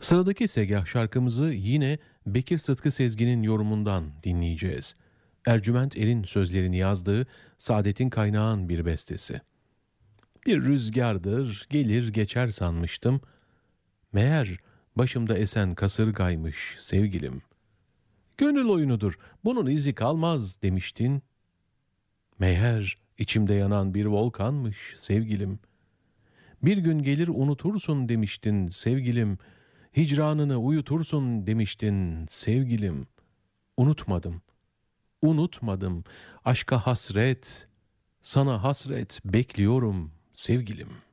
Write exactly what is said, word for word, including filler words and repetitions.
Sıradaki Segah şarkımızı yine Bekir Sıtkı Sezgin'in yorumundan dinleyeceğiz. Ercüment Er'in sözlerini yazdığı Saadettin Kaynağ'ın bir bestesi. Bir rüzgardır, gelir geçer sanmıştım. Meğer başımda esen kasırgaymış sevgilim. Gönül oyunudur, bunun izi kalmaz demiştin. Meğer içimde yanan bir volkanmış sevgilim. Bir gün gelir unutursun demiştin sevgilim. Hicranını uyutursun demiştin sevgilim. Unutmadım, unutmadım. Aşka hasret, sana hasret bekliyorum sevgilim.